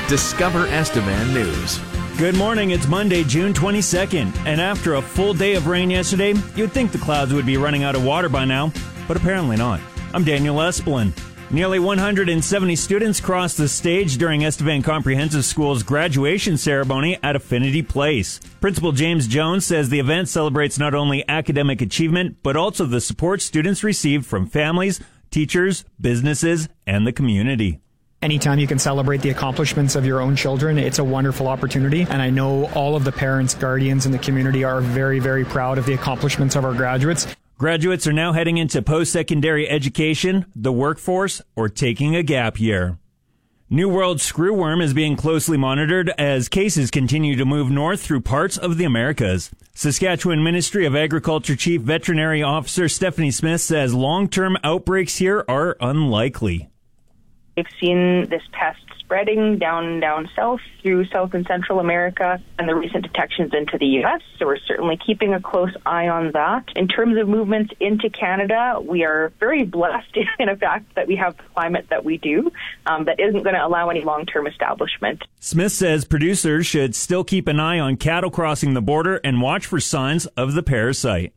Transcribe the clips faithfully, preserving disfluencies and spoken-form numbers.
Discover Estevan News. Good morning. It's Monday, June twenty-second. And after a full day of rain yesterday, you'd think the clouds would be running out of water by now, but apparently not. I'm Daniel Espelin. Nearly one hundred seventy students crossed the stage during Estevan Comprehensive School's graduation ceremony at Affinity Place. Principal James Jones says the event celebrates not only academic achievement, but also the support students received from families, teachers, businesses, and the community. Anytime you can celebrate the accomplishments of your own children, it's a wonderful opportunity. And I know all of the parents, guardians, and the community are very, very proud of the accomplishments of our graduates. Graduates are now heading into post-secondary education, the workforce, or taking a gap year. New World screwworm is being closely monitored as cases continue to move north through parts of the Americas. Saskatchewan Ministry of Agriculture Chief Veterinary Officer Stephanie Smith says long-term outbreaks here are unlikely. We've seen this pest spreading down down south through South and Central America and the recent detections into the U S, so we're certainly keeping a close eye on that. In terms of movements into Canada, we are very blessed in the fact that we have the climate that we do um, that isn't going to allow any long-term establishment. Smith says producers should still keep an eye on cattle crossing the border and watch for signs of the parasite.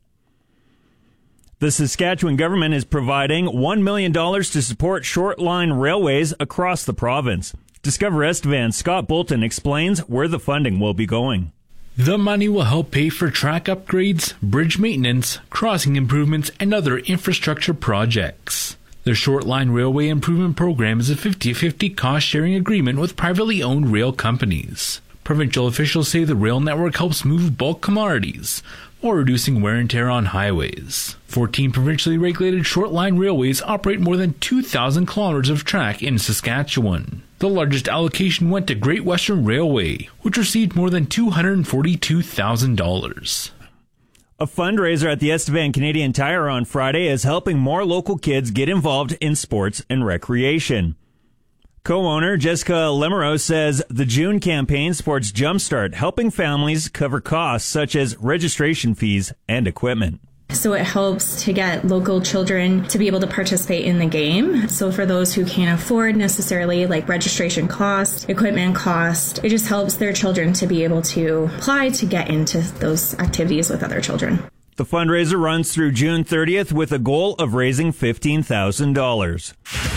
The Saskatchewan government is providing one million dollars to support short-line railways across the province. Discover Estevan's Scott Bolton explains where the funding will be going. The money will help pay for track upgrades, bridge maintenance, crossing improvements, and other infrastructure projects. The Short-Line Railway Improvement Program is a fifty-fifty cost-sharing agreement with privately owned rail companies. Provincial officials say the rail network helps move bulk commodities or reducing wear and tear on highways. fourteen provincially regulated short-line railways operate more than two thousand kilometers of track in Saskatchewan. The largest allocation went to Great Western Railway, which received more than two hundred forty-two thousand dollars. A fundraiser at the Estevan Canadian Tire on Friday is helping more local kids get involved in sports and recreation. Co-owner Jessica Lemereau says the June campaign supports Jumpstart, helping families cover costs such as registration fees and equipment. So it helps to get local children to be able to participate in the game. So for those who can't afford necessarily like registration cost, equipment cost, it just helps their children to be able to apply to get into those activities with other children. The fundraiser runs through June thirtieth with a goal of raising fifteen thousand dollars.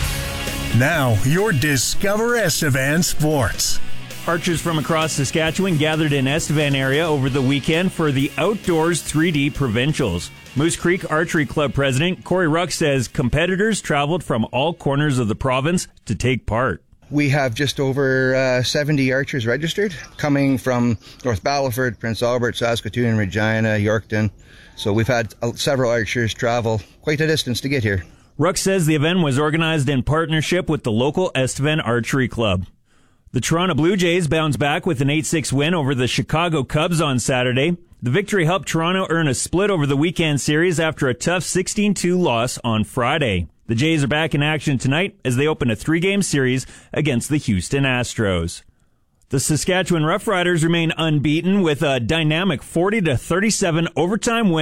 Now, your Discover Estevan Sports. Archers from across Saskatchewan gathered in Estevan area over the weekend for the Outdoors three D Provincials. Moose Creek Archery Club president Corey Ruck says competitors traveled from all corners of the province to take part. We have just over uh, seventy archers registered, coming from North Battleford, Prince Albert, Saskatoon, Regina, Yorkton. So we've had uh, several archers travel quite a distance to get here. Ruck says the event was organized in partnership with the local Estevan Archery Club. The Toronto Blue Jays bounced back with an eight six win over the Chicago Cubs on Saturday. The victory helped Toronto earn a split over the weekend series after a tough sixteen two loss on Friday. The Jays are back in action tonight as they open a three-game series against the Houston Astros. The Saskatchewan Roughriders remain unbeaten with a dynamic forty to thirty-seven overtime win